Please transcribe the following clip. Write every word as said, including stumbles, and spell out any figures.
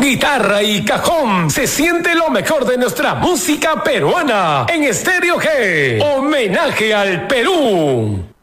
guitarra y cajón se siente lo mejor de nuestra música peruana en Estéreo G. Homenaje al Perú.